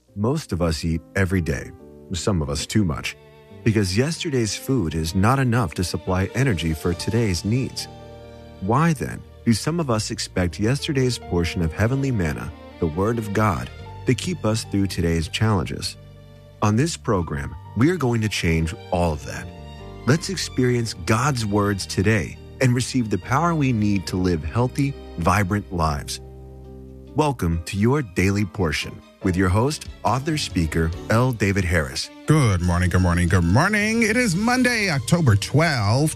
Most of us eat every day, some of us too much, because yesterday's food is not enough to supply energy for today's needs. Why then do some of us expect yesterday's portion of heavenly manna, the Word of God, to keep us through today's challenges? On this program, we are going to change all of that. Let's experience God's words today and receive the power we need to live healthy, vibrant lives. Welcome to your Daily Portion with your host, author, speaker, L. David Harris. Good morning, good morning, good morning. It is Monday, October 12,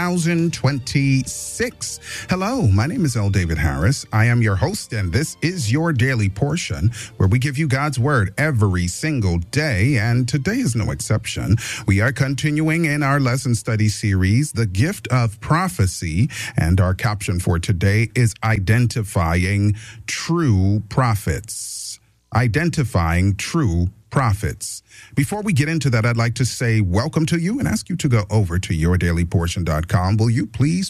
2026. Hello, my name is L. David Harris. I am your host, and this is your Daily Portion, where we give you God's Word every single day, and today is no exception. We are continuing in our lesson study series, The Gift of Prophecy, and our caption for today is Identifying True Prophets. Identifying True Prophets. Before we get into that, I'd like to say welcome to you and ask you to go over to yourdailyportion.com. Will you please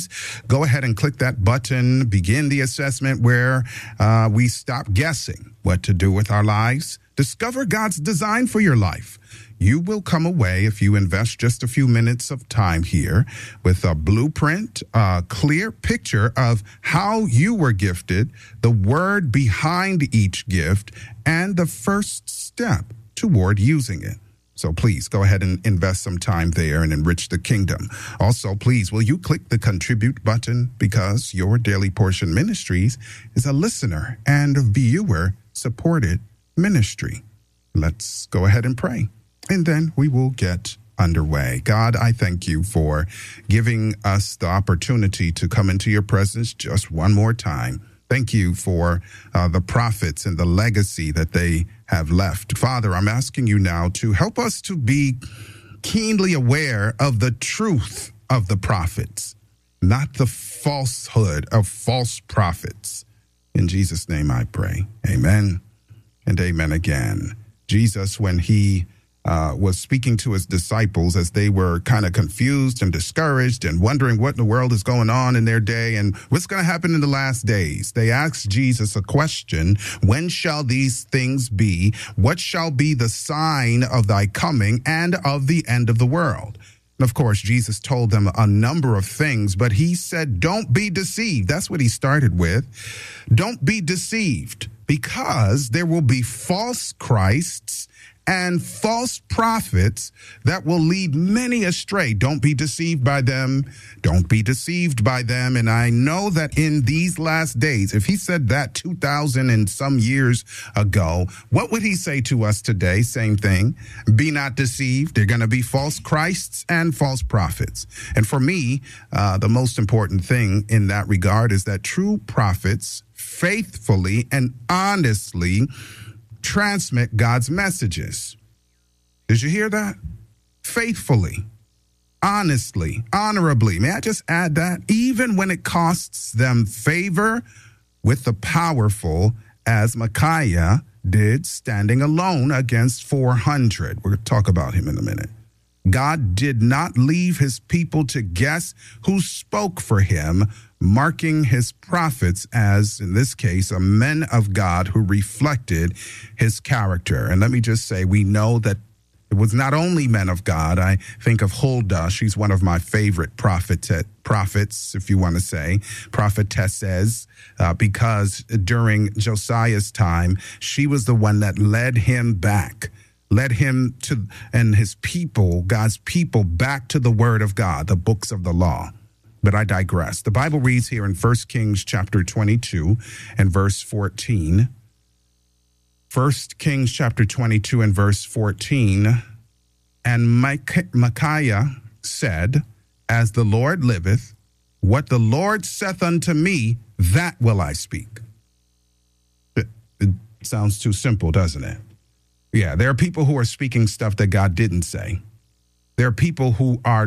go ahead and click that button, begin the assessment where we stop guessing what to do with our lives. Discover God's design for your life. You will come away, if you invest just a few minutes of time here, with a blueprint, a clear picture of how you were gifted, the word behind each gift, and the first step toward using it. So please go ahead and invest some time there and enrich the kingdom. Also, please, will you click the contribute button, because your Daily Portion Ministries is a listener and viewer supported ministry. Let's go ahead and pray, and then we will get underway. God, I thank you for giving us the opportunity to come into your presence just one more time. Thank you for the prophets and the legacy that they have left. Father, I'm asking you now to help us to be keenly aware of the truth of the prophets, not the falsehood of false prophets. In Jesus' name I pray. Amen and amen again. Jesus, when he was speaking to his disciples as they were kind of confused and discouraged and wondering what in the world is going on in their day and what's going to happen in the last days, they asked Jesus a question: when shall these things be? What shall be the sign of thy coming and of the end of the world? And of course, Jesus told them a number of things, but he said, don't be deceived. That's what he started with. Don't be deceived, because there will be false Christs and false prophets that will lead many astray. Don't be deceived by them. Don't be deceived by them. And I know that in these last days, if he said that 2,000 and some years ago, what would he say to us today? Same thing. Be not deceived. They're going to be false Christs and false prophets. And for me, the most important thing in that regard is that true prophets faithfully and honestly transmit God's messages. Did you hear that? Faithfully, honestly, honorably. May I just add that? Even when it costs them favor with the powerful, as Micaiah did, standing alone against 400. We're going to talk about him in a minute. God did not leave his people to guess who spoke for him, marking his prophets as, in this case, a men of God who reflected his character. And let me just say, we know that it was not only men of God. I think of Huldah. She's one of my favorite prophets, if you want to say, prophetesses, because during Josiah's time, she was the one that led him to and his people, God's people, back to the word of God, the books of the law. But I digress. The Bible reads here in 1 Kings chapter 22 and verse 14. 1 Kings chapter 22 and verse 14. And Micaiah said, as the Lord liveth, what the Lord saith unto me, that will I speak. It sounds too simple, doesn't it? Yeah, there are people who are speaking stuff that God didn't say. There are people who are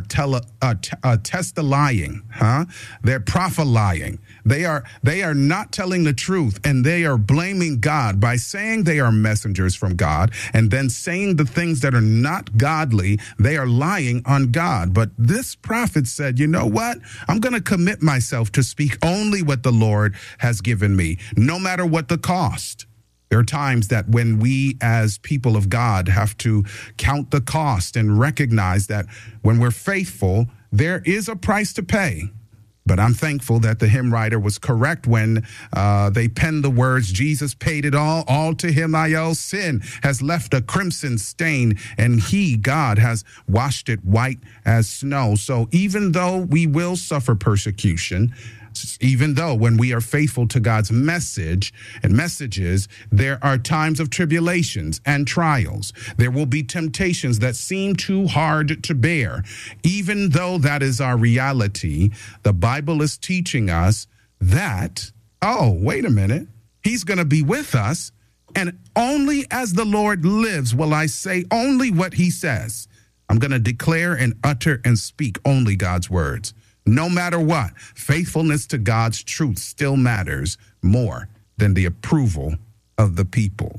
test-lying, They're prophet-lying. They are not telling the truth, and they are blaming God by saying they are messengers from God and then saying the things that are not godly. They are lying on God. But this prophet said, you know what? I'm going to commit myself to speak only what the Lord has given me, no matter what the cost. There are times that when we as people of God have to count the cost and recognize that when we're faithful, there is a price to pay. But I'm thankful that the hymn writer was correct when they penned the words, Jesus paid it all to him I owe. Sin has left a crimson stain, and he, God, has washed it white as snow. So even though we will suffer persecution, even though when we are faithful to God's message and messages, there are times of tribulations and trials. There will be temptations that seem too hard to bear. Even though that is our reality, the Bible is teaching us that, oh, wait a minute, he's going to be with us. And only as the Lord lives will I say only what he says. I'm going to declare and utter and speak only God's words. No matter what, faithfulness to God's truth still matters more than the approval of the people.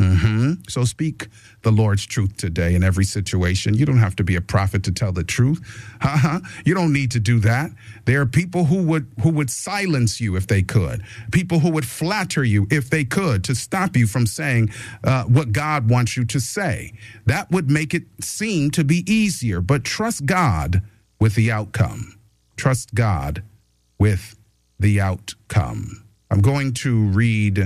So speak the Lord's truth today in every situation. You don't have to be a prophet to tell the truth. You don't need to do that. There are people who would silence you if they could. People who would flatter you if they could to stop you from saying what God wants you to say. That would make it seem to be easier, but trust God with the outcome. Trust God with the outcome. I'm going to read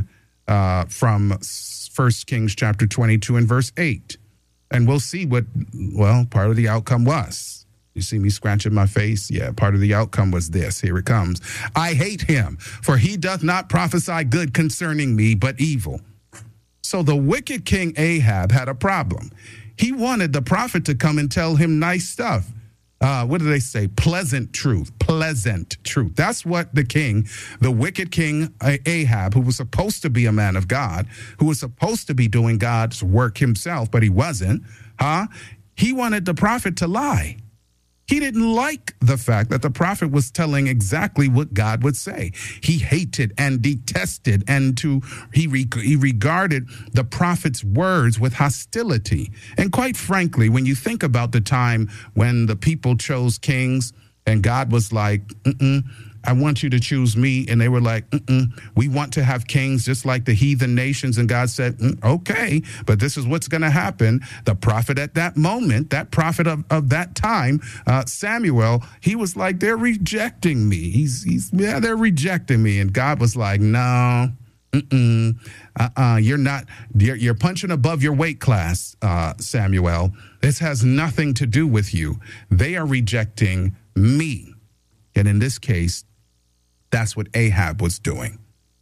from 1 Kings chapter 22 and verse 8. And we'll see what, part of the outcome was. You see me scratching my face? Yeah, part of the outcome was this. Here it comes. I hate him, for he doth not prophesy good concerning me, but evil. So the wicked king Ahab had a problem. He wanted the prophet to come and tell him nice stuff. What do they say? Pleasant truth. That's what the wicked king Ahab, who was supposed to be a man of God, who was supposed to be doing God's work himself, but he wasn't, he wanted the prophet to lie. He didn't like the fact that the prophet was telling exactly what God would say. He hated and detested, and he regarded the prophet's words with hostility. And quite frankly, when you think about the time when the people chose kings and God was like, I want you to choose me. And they were like, we want to have kings just like the heathen nations. And God said, okay, but this is what's going to happen. The prophet at that moment, that prophet of that time, Samuel, he was like, they're rejecting me. They're rejecting me. And God was like, no, you're punching above your weight class, Samuel. This has nothing to do with you. They are rejecting me. And in this case, that's what Ahab was doing.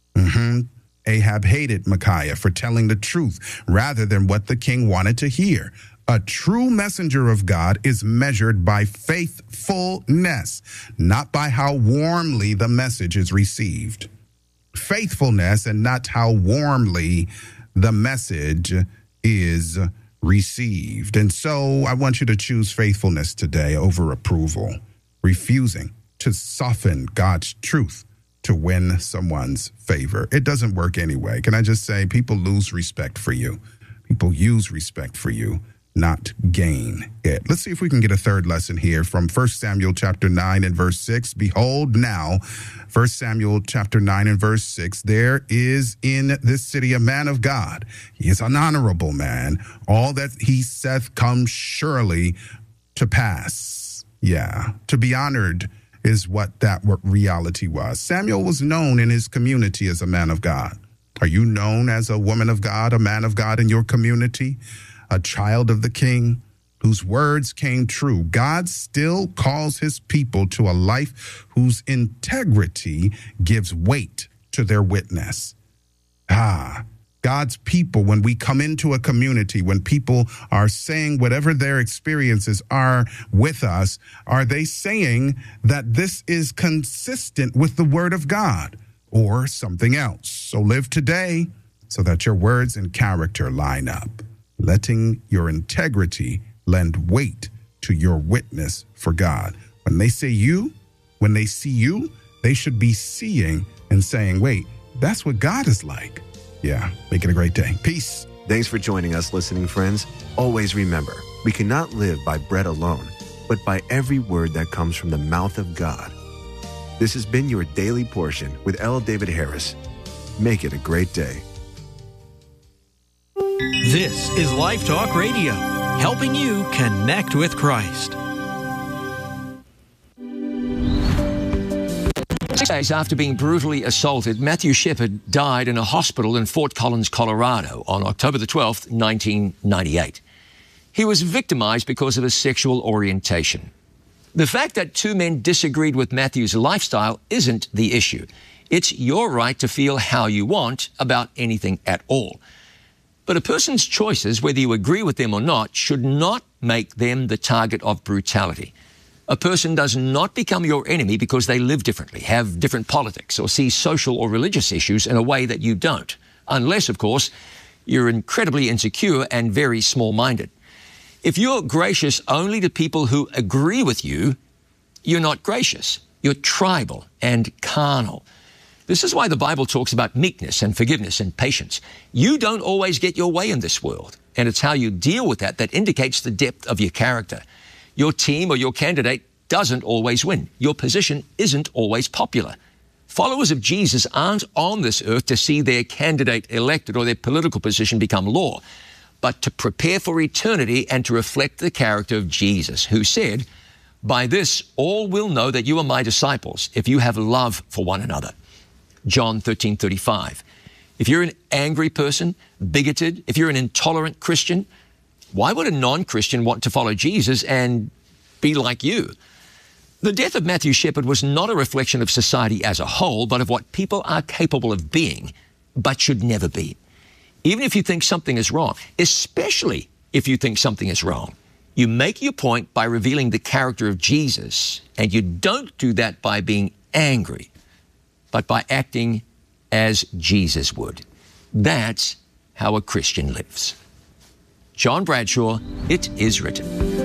Ahab hated Micaiah for telling the truth rather than what the king wanted to hear. A true messenger of God is measured by faithfulness, not by how warmly the message is received. Faithfulness and not how warmly the message is received. And so I want you to choose faithfulness today over approval, refusing to soften God's truth to win someone's favor. It doesn't work anyway. Can I just say, people lose respect for you. People use respect for you, not gain it. Let's see if we can get a third lesson here from 1 Samuel chapter 9 and verse 6. Behold now, 1 Samuel chapter 9 and verse 6, there is in this city a man of God. He is an honorable man. All that he saith comes surely to pass. Yeah, to be honored is what reality was. Samuel was known in his community as a man of God. Are you known as a woman of God, a man of God in your community? A child of the king whose words came true. God still calls his people to a life whose integrity gives weight to their witness. God's people, when we come into a community, when people are saying whatever their experiences are with us, are they saying that this is consistent with the word of God or something else? So live today so that your words and character line up, letting your integrity lend weight to your witness for God. When they see you, they should be seeing and saying, wait, that's what God is like. Yeah, make it a great day. Peace. Thanks for joining us, listening friends. Always remember, we cannot live by bread alone, but by every word that comes from the mouth of God. This has been your Daily Portion with L. David Harris. Make it a great day. This is Life Talk Radio, helping you connect with Christ. 6 days after being brutally assaulted, Matthew Shepard died in a hospital in Fort Collins, Colorado on October the 12th, 1998. He was victimized because of his sexual orientation. The fact that two men disagreed with Matthew's lifestyle isn't the issue. It's your right to feel how you want about anything at all. But a person's choices, whether you agree with them or not, should not make them the target of brutality. A person does not become your enemy because they live differently, have different politics, or see social or religious issues in a way that you don't. Unless, of course, you're incredibly insecure and very small-minded. If you're gracious only to people who agree with you, you're not gracious. You're tribal and carnal. This is why the Bible talks about meekness and forgiveness and patience. You don't always get your way in this world, and it's how you deal with that indicates the depth of your character. Your team or your candidate doesn't always win. Your position isn't always popular. Followers of Jesus aren't on this earth to see their candidate elected or their political position become law, but to prepare for eternity and to reflect the character of Jesus, who said, "By this all will know that you are my disciples, if you have love for one another." John 13:35. If you're an angry person, bigoted, if you're an intolerant Christian, why would a non-Christian want to follow Jesus and be like you? The death of Matthew Shepard was not a reflection of society as a whole, but of what people are capable of being, but should never be. Even if you think something is wrong, especially if you think something is wrong, you make your point by revealing the character of Jesus, and you don't do that by being angry, but by acting as Jesus would. That's how a Christian lives. John Bradshaw, It Is Written.